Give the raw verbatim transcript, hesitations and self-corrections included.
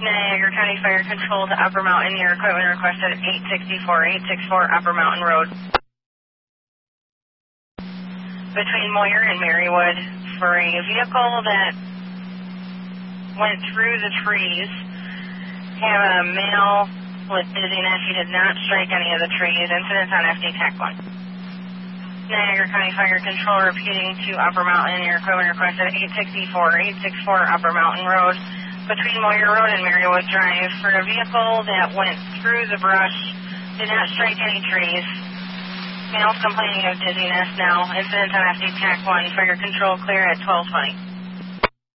Niagara County Fire Control to Upper Mountain. Your equipment requested eight sixty-four, eight sixty-four Upper Mountain Road. Between Moyer and Marywood for a vehicle that went through the trees. Have a male with dizziness. He did not strike any of the trees. Incidents on F D TAC one. Niagara County Fire Control repeating to Upper Mountain. Your equipment requested eight sixty-four, eight sixty-four Upper Mountain Road between Moyer Road and Marywood Drive for a vehicle that went through the brush, did not strike any trees. Male's complaining of dizziness now. Incidents on F D TAC one. Fire Control clear at twelve twenty.